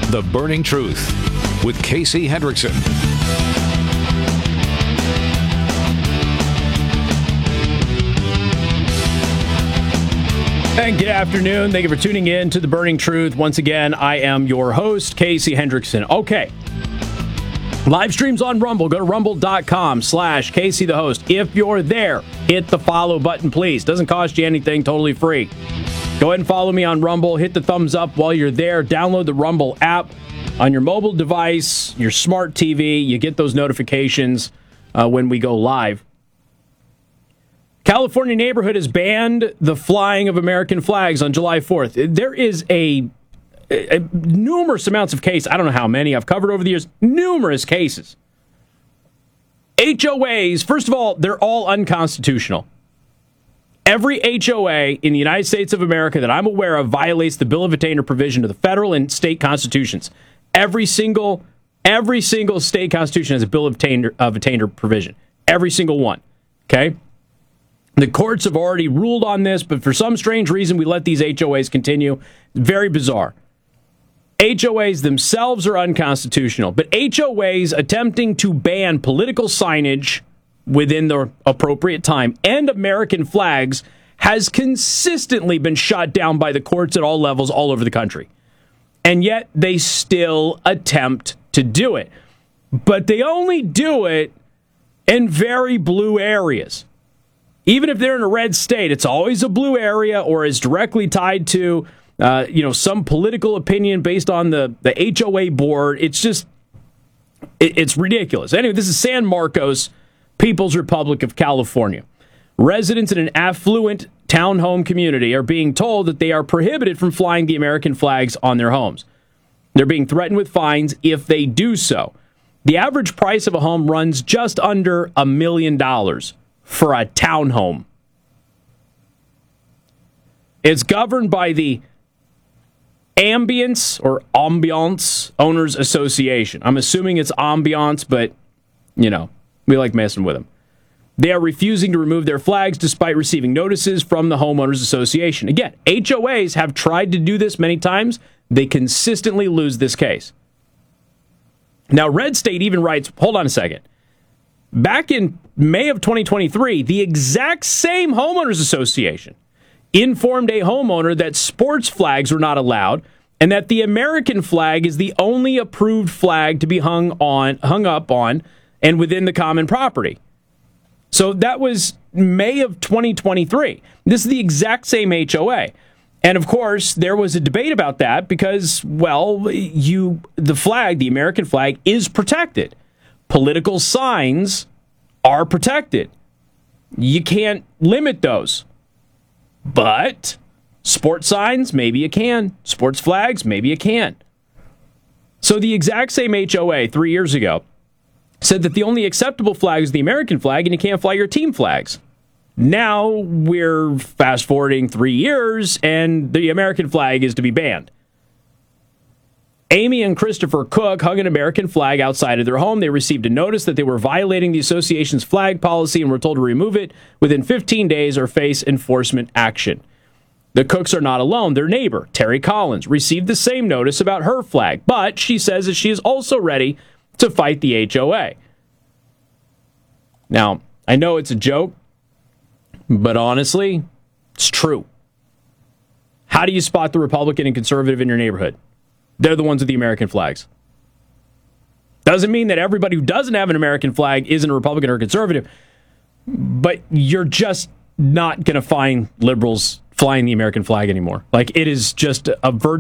The Burning Truth with Casey Hendrickson. And good afternoon. Thank you for tuning in to The Burning Truth. Once again, I am your host, Casey Hendrickson. Okay. Live streams on Rumble. Go to rumble.com/Casey the host. If you're there, hit the follow button, please. Doesn't cost you anything. Totally free. Go ahead and follow me on Rumble. Hit the thumbs up while you're there. Download the Rumble app on your mobile device, your smart TV. You get those notifications when we go live. California neighborhood has banned the flying of American flags on July 4th. There is a numerous amounts of cases. I don't know how many I've covered over the years. Numerous cases. HOAs, first of all, they're all unconstitutional. Every HOA in the United States of America that I'm aware of violates the Bill of Attainder provision of the federal and state constitutions. Every single state constitution has a Bill of Attainder provision. Every single one. Okay? The courts have already ruled on this, but for some strange reason, we let these HOAs continue. Very bizarre. HOAs themselves are unconstitutional, but HOAs attempting to ban political signage within the appropriate time and American flags has consistently been shot down by the courts at all levels all over the country. And yet they still attempt to do it. But they only do it in very blue areas. Even if they're in a red state, it's always a blue area or is directly tied to, some political opinion based on the HOA board. It's just, it's ridiculous. Anyway, this is San Marcos, People's Republic of California. Residents in an affluent townhome community are being told that they are prohibited from flying the American flags on their homes. They're being threatened with fines if they do so. The average price of a home runs just under $1 million. For a townhome. It's governed by the Ambience Owners Association. I'm assuming it's Ambiance, but, we like messing with them. They are refusing to remove their flags despite receiving notices from the Homeowners Association. Again, HOAs have tried to do this many times. They consistently lose this case. Now, Red State even writes, hold on a second. Back in May of 2023, the exact same Homeowners Association informed a homeowner that sports flags were not allowed and that the American flag is the only approved flag to be hung up on and within the common property. So that was May of 2023. This is the exact same HOA. And of course, there was a debate about that because, the American flag is protected. Political signs are protected. You can't limit those. But sports signs, maybe you can. Sports flags, maybe you can. So the exact same HOA 3 years ago said that the only acceptable flag is the American flag and you can't fly your team flags. Now we're fast forwarding 3 years and the American flag is to be banned. Amy and Christopher Cook hung an American flag outside of their home. They received a notice that they were violating the association's flag policy and were told to remove it within 15 days or face enforcement action. The Cooks are not alone. Their neighbor, Terry Collins, received the same notice about her flag, but she says that she is also ready to fight the HOA. Now, I know it's a joke, but honestly, it's true. How do you spot the Republican and conservative in your neighborhood? They're the ones with the American flags. Doesn't mean that everybody who doesn't have an American flag isn't a Republican or conservative, but you're just not going to find liberals flying the American flag anymore. Like, it is just a virtue.